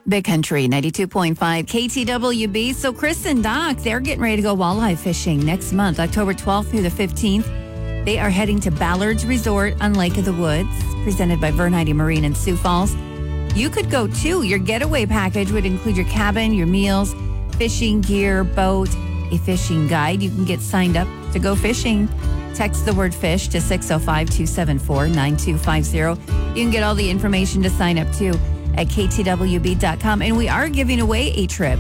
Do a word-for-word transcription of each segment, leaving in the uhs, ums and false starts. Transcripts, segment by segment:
Big Country ninety-two point five K T W B. So Chris and Doc, they're getting ready to go walleye fishing next month, October twelfth through the fifteenth. They are heading to Ballard's Resort on Lake of the Woods, presented by Vernite Marine in Sioux Falls. You could go too. Your getaway package would include your cabin, your meals, fishing gear, boat, a fishing guide. You can get signed up to go fishing. Text the word fish to six oh five, two seven four, nine two five zero. You can get all the information to sign up too at K T W B dot com. And we are giving away a trip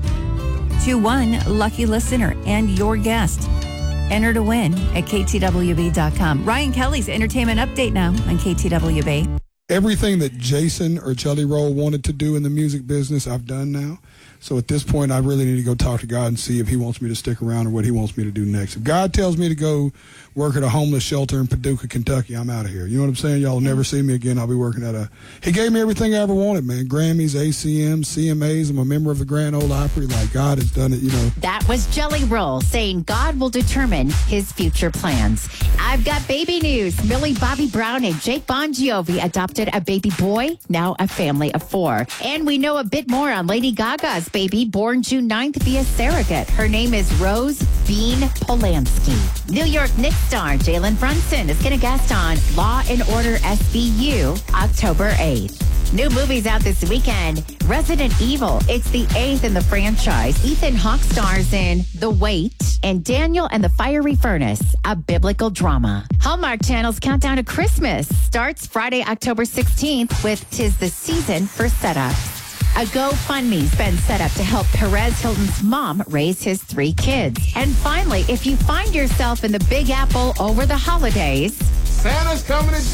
to one lucky listener and your guest. Enter to win at K T W B dot com. Ryan Kelly's Entertainment Update now on K T W B. Everything that Jason or Jelly Roll wanted to do in the music business, I've done now. So at this point, I really need to go talk to God and see if he wants me to stick around or what he wants me to do next. If God tells me to go work at a homeless shelter in Paducah, Kentucky, I'm out of here. You know what I'm saying? Y'all will never see me again. I'll be working at a... He gave me everything I ever wanted, man. Grammys, A C Ms, C M As. I'm a member of the Grand Ole Opry. Like, God has done it, you know. That was Jelly Roll saying God will determine his future plans. I've got baby news. Millie Bobby Brown and Jake Bon Jovi adopted a baby boy, now a family of four. And we know a bit more on Lady Gaga's baby, born June ninth via surrogate. Her name is Rose Bean Polanski. New York Knicks star Jalen Brunson is going to guest on Law and Order S V U October eighth. New movies out this weekend. Resident Evil. It's the eighth in the franchise. Ethan Hawke stars in The Wait and Daniel and the Fiery Furnace, a biblical drama. Hallmark Channel's Countdown to Christmas starts Friday, October sixteenth with 'Tis the Season for Setups. A GoFundMe's been set up to help Perez Hilton's mom raise his three kids. And finally, if you find yourself in the Big Apple over the holidays, Santa's coming to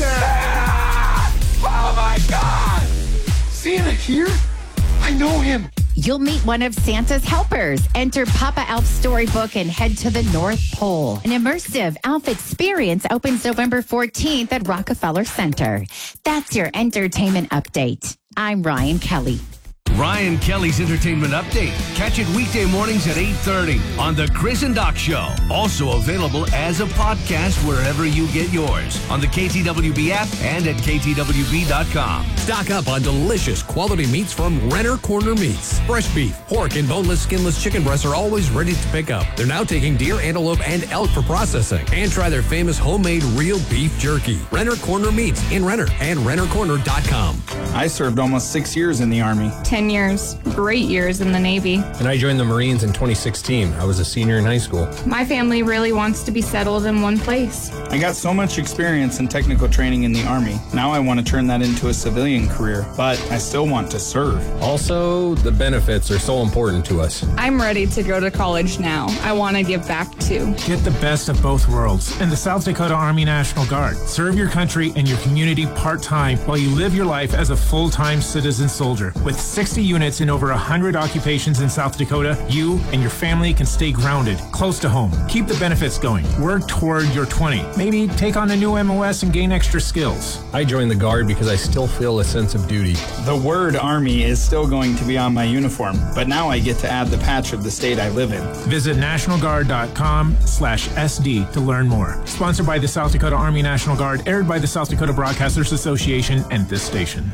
town! Oh my God! Santa here? I know him. You'll meet one of Santa's helpers. Enter Papa Elf's storybook and head to the North Pole. An immersive Elf experience opens November fourteenth at Rockefeller Center. That's your entertainment update. I'm Ryan Kelly. Ryan Kelly's Entertainment Update. Catch it weekday mornings at eight thirty on The Chris and Doc Show. Also available as a podcast wherever you get yours. On the K T W B app and at K T W B dot com. Stock up on delicious quality meats from Renner Corner Meats. Fresh beef, pork, and boneless, skinless chicken breasts are always ready to pick up. They're now taking deer, antelope, and elk for processing. And try their famous homemade real beef jerky. Renner Corner Meats in Renner and renner corner dot com. I served almost six years in the Army. Ten years. Great years in the Navy. And I joined the Marines in twenty sixteen. I was a senior in high school. My family really wants to be settled in one place. I got so much experience and technical training in the Army. Now I want to turn that into a civilian career, but I still want to serve. Also, the benefits are so important to us. I'm ready to go to college now. I want to give back too. Get the best of both worlds in the South Dakota Army National Guard. Serve your country and your community part-time while you live your life as a full-time citizen soldier. With sixty units in over one hundred occupations in South Dakota, you and your family can stay grounded, close to home. Keep the benefits going. Work toward your twenty. Maybe take on a new M O S and gain extra skills. I joined the Guard because I still feel a sense of duty. The word Army is still going to be on my uniform, but now I get to add the patch of the state I live in. Visit national guard dot com slash S D to learn more. Sponsored by the South Dakota Army National Guard, aired by the South Dakota Broadcasters Association and this station.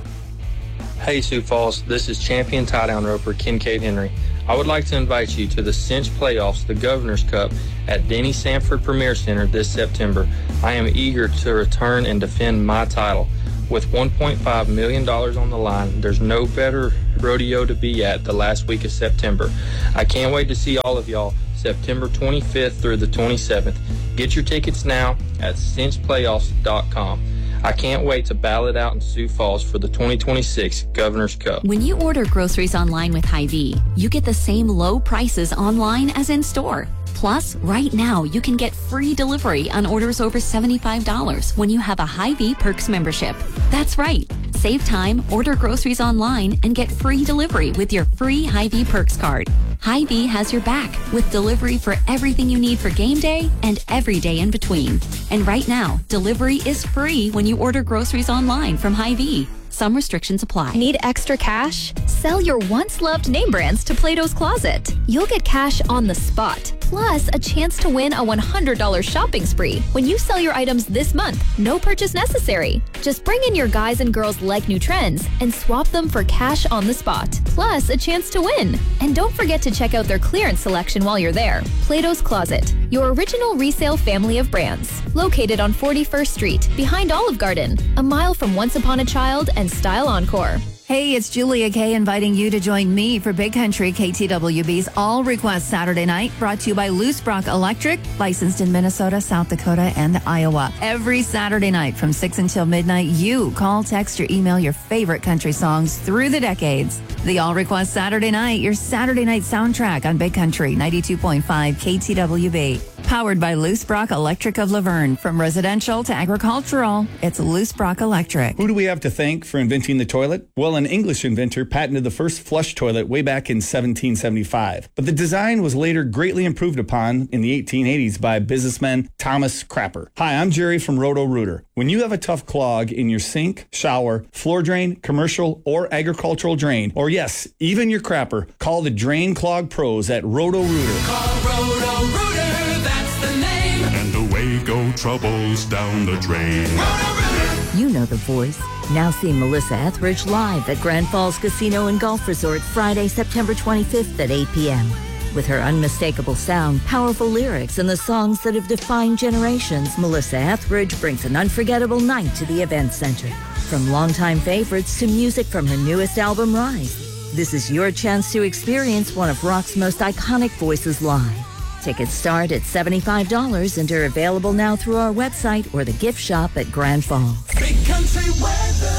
Hey Sioux Falls, this is champion tie-down roper Kincaid Henry. I would like to invite you to the Cinch Playoffs, the Governor's Cup, at Denny Sanford Premier Center this September. I am eager to return and defend my title. With one point five million dollars on the line, there's no better rodeo to be at the last week of September. I can't wait to see all of y'all September twenty-fifth through the twenty-seventh. Get your tickets now at cinch playoffs dot com. I can't wait to battle it out in Sioux Falls for the twenty twenty-six Governor's Cup. When you order groceries online with Hy-Vee, you get the same low prices online as in store. Plus, right now, you can get free delivery on orders over seventy-five dollars when you have a Hy-Vee Perks membership. That's right. Save time, order groceries online, and get free delivery with your free Hy-Vee Perks card. Hy-Vee has your back with delivery for everything you need for game day and every day in between. And right now, delivery is free when you order groceries online from Hy-Vee. Some restrictions apply. Need extra cash? Sell your once loved name brands to Plato's Closet. You'll get cash on the spot. plus a chance to win a one hundred dollars shopping spree when you sell your items this month. No purchase necessary. Just bring in your guys and girls like new trends and swap them for cash on the spot, plus a chance to win. And don't forget to check out their clearance selection while you're there. Plato's Closet, your original resale family of brands. Located on forty-first Street, behind Olive Garden, a mile from Once Upon a Child and Style Encore. Hey, it's Julia Kay inviting you to join me for Big Country K T W B's All Request Saturday Night, brought to you by Loose Brock Electric, licensed in Minnesota, South Dakota, and Iowa. Every Saturday night from six until midnight, you call, text, or email your favorite country songs through the decades. The All Request Saturday Night, your Saturday night soundtrack on Big Country ninety-two point five K T W B. Powered by Loose Brock Electric of Laverne. From residential to agricultural, it's Loose Brock Electric. Who do we have to thank for inventing the toilet? Well, an English inventor patented the first flush toilet way back in seventeen seventy-five. But the design was later greatly improved upon in the eighteen eighties by businessman Thomas Crapper. Hi, I'm Jerry from Roto-Rooter. When you have a tough clog in your sink, shower, floor drain, commercial, or agricultural drain, or yes, even your crapper, call the Drain Clog Pros at Roto-Rooter. Call Roto-Rooter, that's the name. And away go troubles down the drain. Roto-Rooter. You know the voice. Now see Melissa Etheridge live at Grand Falls Casino and Golf Resort Friday, September twenty-fifth at eight p.m. With her unmistakable sound, powerful lyrics, and the songs that have defined generations, Melissa Etheridge brings an unforgettable night to the event center. From longtime favorites to music from her newest album, Rise. This is your chance to experience one of rock's most iconic voices live. Tickets start at seventy-five dollars and are available now through our website or the gift shop at Grand Falls. Big country weather.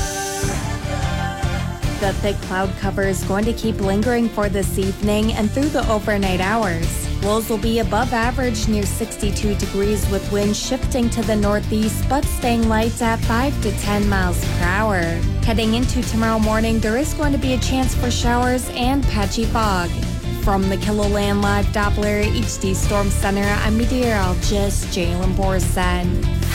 The thick cloud cover is going to keep lingering for this evening and through the overnight hours. Lows will be above average near sixty-two degrees with winds shifting to the northeast but staying light at five to ten miles per hour. Heading into tomorrow morning, there is going to be a chance for showers and patchy fog. From the KiloLand Live Doppler H D Storm Center, I'm meteorologist Jalen Borsen.